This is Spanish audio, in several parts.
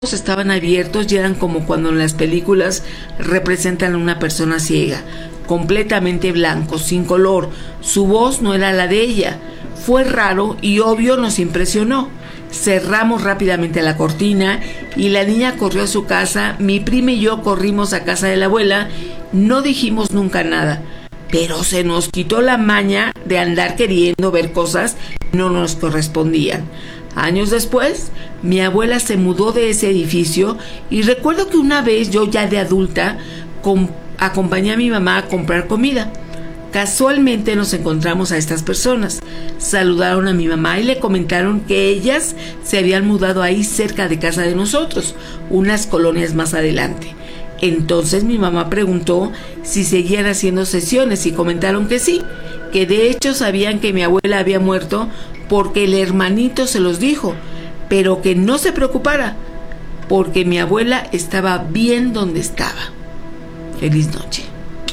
estaban abiertos y eran como cuando en las películas representan a una persona ciega, completamente blanco, sin color. Su voz no era la de ella. Fue raro y obvio nos impresionó. Cerramos rápidamente la cortina y la niña corrió a su casa. Mi prima y yo corrimos a casa de la abuela. No dijimos nunca nada, pero se nos quitó la maña de andar queriendo ver cosas que no nos correspondían. Años después, mi abuela se mudó de ese edificio y recuerdo que una vez yo, ya de adulta, acompañé a mi mamá a comprar comida. Casualmente nos encontramos a estas personas. Saludaron a mi mamá y le comentaron que ellas se habían mudado ahí cerca de casa de nosotros, unas colonias más adelante. Entonces mi mamá preguntó si seguían haciendo sesiones y comentaron que sí, que de hecho sabían que mi abuela había muerto porque el hermanito se los dijo, pero que no se preocupara, porque mi abuela estaba bien donde estaba. Feliz noche.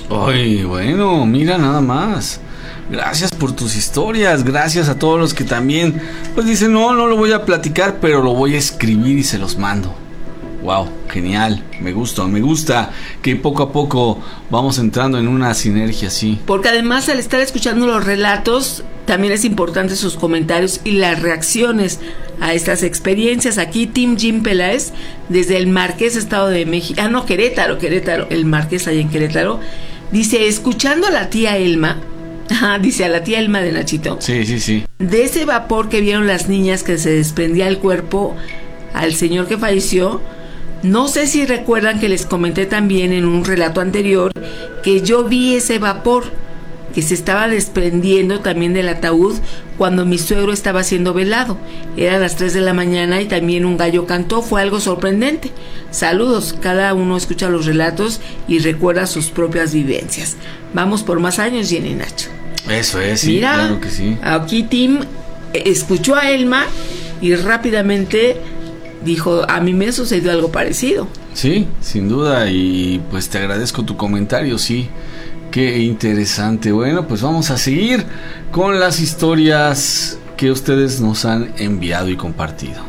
Ay, bueno, mira nada más. Gracias por tus historias, gracias a todos los que también pues dicen, no lo voy a platicar, pero lo voy a escribir y se los mando. Wow, genial, me gusta que poco a poco vamos entrando en una sinergia así. Porque además al estar escuchando los relatos, también es importante sus comentarios y las reacciones a estas experiencias. Aquí Tim Jim Peláez, desde el Marqués, Estado de México, Querétaro, el Marqués allá en Querétaro, dice, escuchando a la tía Elma, dice a la tía Elma de Nachito, sí, de ese vapor que vieron las niñas que se desprendía el cuerpo al señor que falleció. No sé si recuerdan que les comenté también en un relato anterior que yo vi ese vapor que se estaba desprendiendo también del ataúd cuando mi suegro estaba siendo velado. Eran las 3 de la mañana y también un gallo cantó. Fue algo sorprendente. Saludos, cada uno escucha los relatos y recuerda sus propias vivencias. Vamos por más años, Jenny y Nacho. Eso es, sí, mira, claro que sí. Aquí Tim escuchó a Elma y rápidamente dijo, a mí me sucedió algo parecido. Sí, sin duda, y pues te agradezco tu comentario, sí. Qué interesante. Bueno, pues vamos a seguir con las historias que ustedes nos han enviado y compartido.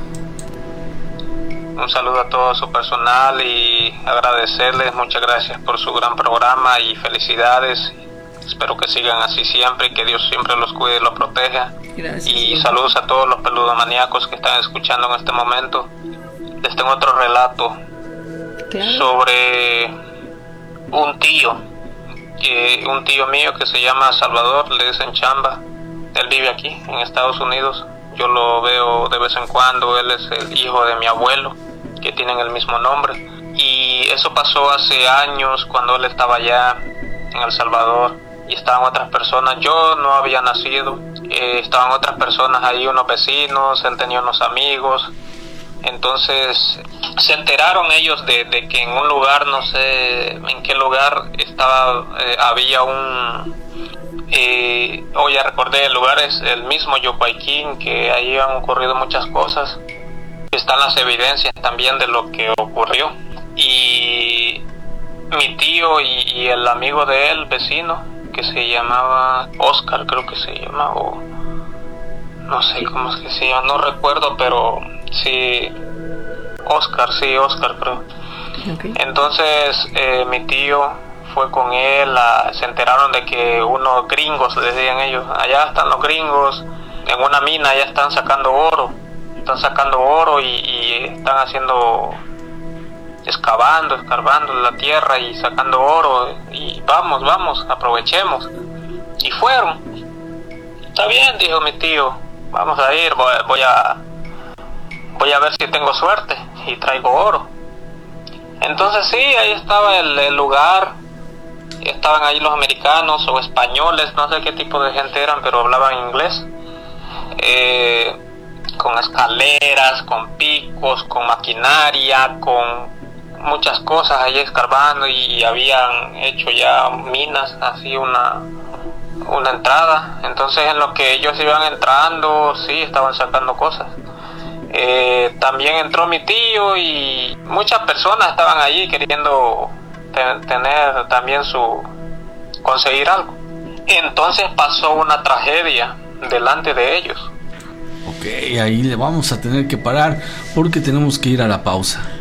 Un saludo a todo su personal y agradecerles, muchas gracias por su gran programa y felicidades. Espero que sigan así siempre y que Dios siempre los cuide y los proteja. Gracias. Y saludos a todos los peludomaníacos que están escuchando en este momento. Les tengo otro relato sobre un tío mío que se llama Salvador, le dicen Chamba. Él vive aquí en Estados Unidos. Yo lo veo de vez en cuando. Él es el hijo de mi abuelo, que tienen el mismo nombre. Y eso pasó hace años cuando él estaba allá en El Salvador. Y estaban otras personas, yo no había nacido, estaban otras personas ahí, unos vecinos, él tenía unos amigos. Entonces se enteraron ellos de que en un lugar, no sé en qué lugar estaba, había ya recordé, el lugar es el mismo Yocuayquín, que ahí han ocurrido muchas cosas. Están las evidencias también de lo que ocurrió. Y mi tío y el amigo de él, vecino, que se llamaba Oscar, creo que se llama, o no sé cómo es que se llama, no recuerdo, pero sí, Oscar creo. Okay. Entonces mi tío fue con él, se enteraron de que unos gringos, decían ellos, allá están los gringos, en una mina ya están sacando oro y están haciendo, escarbando la tierra y sacando oro, y vamos, aprovechemos. Y fueron. Está bien, dijo mi tío, vamos a ir, voy a ver si tengo suerte y traigo oro. Entonces sí, ahí estaba el lugar, estaban ahí los americanos o españoles, no sé qué tipo de gente eran, pero hablaban inglés, con escaleras, con picos, con maquinaria, con muchas cosas ahí escarbando, y habían hecho ya minas, así una entrada. Entonces en lo que ellos iban entrando, sí, estaban sacando cosas. También entró mi tío y muchas personas estaban allí queriendo tener también conseguir algo. Entonces pasó una tragedia delante de ellos. Ok, ahí le vamos a tener que parar porque tenemos que ir a la pausa.